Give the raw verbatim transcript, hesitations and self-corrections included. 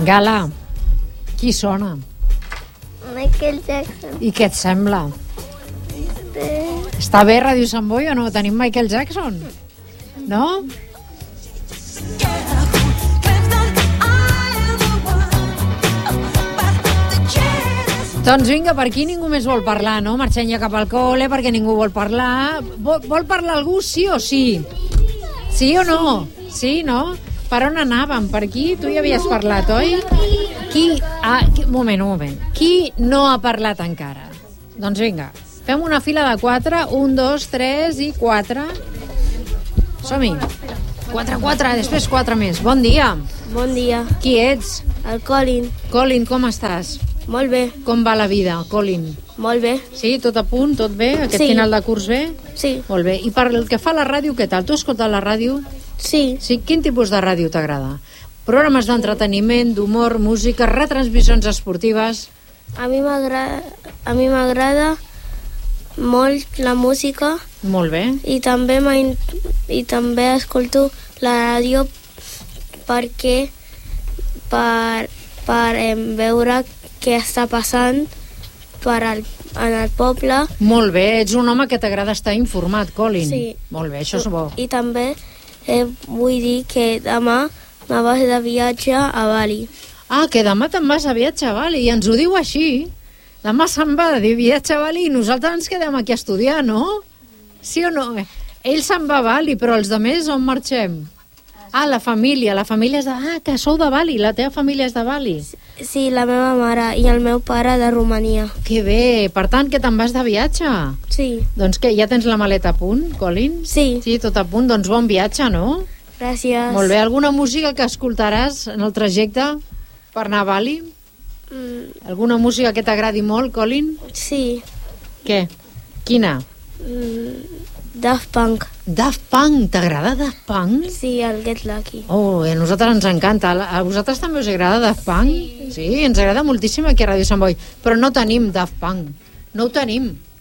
Gala, qui sona? Michael Jackson. I què et sembla? Bé. Està bé Ràdio Sant Boi o no? Tenim Michael Jackson? No? Doncs vinga, per aquí ningú més vol parlar, no? Marxem ja cap al col·le perquè ningú vol parlar. Vol, vol parlar algú, sí o sí? Sí o no? Sí, no? Per on anàvem? Per aquí? Tu ja havies parlat, oi? Qui... Ah, qui... Un moment, un moment. Qui no ha parlat encara? Doncs vinga, fem una fila de quatre. Un, dos, tres i quatre. Som-hi. Quatre, quatre, després quatre més. Bon dia. Bon dia. Qui ets? El Colin. Colin, com estàs? Molt bé. Com va la vida, Colin? Molt bé. Sí, tot a punt, tot bé? Aquest Sí. final de curs bé? Sí. Molt bé. I per el que fa a la ràdio, què tal? Tu has escoltat la ràdio? Sí. Sí, quin tipus de ràdio t'agrada? Programes d'entreteniment, d'humor, música, retransmissions esportives? A mi m'agrada a mi m'agrada molt la música Molt bé. i també m'in- i també escolto la ràdio perquè per, per em, veure què està passant per al, en el poble. Molt bé, ets un home que t'agrada estar informat, Colin. Sí. Molt bé, això és bo. I també eh, vull dir que demà me vas de viatge a Bali. Ah, que demà te'n vas a viatge a Bali, i ens ho diu així. Demà se'n va de viatge a Bali i nosaltres ens quedem aquí a estudiar, no? Sí o no? Ell se'n va a Bali, però els altres on marxem? Ah, la família, la família és de... Ah, que sou de Bali, la teva família és de Bali. Sí, la meva mare i el meu pare de Romania. Que bé, per tant, que te'n vas de viatge? Sí. Doncs que ja tens la maleta a punt, Colin? Sí. Sí, tot a punt, doncs bon viatge, no? Gràcies. Molt bé, alguna música que escoltaràs en el trajecte per anar a Bali? Mm, Alguna música que t'agradi molt, Colin? sí. Què? Quina? Mm, Daft Punk. Daft Punk, t'agrada Daft Punk? Sí, el Get Lucky. Oh, a nosaltres ens encanta. A vosaltres també us agrada Daft Punk? Sí, sí, ens agrada moltíssim aquí a Ràdio Sant Boi, però no tenim Daft Punk. No ho tenim.